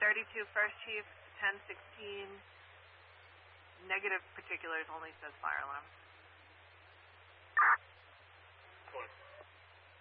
32 First Chief, 1016, negative particulars only says fire alarm.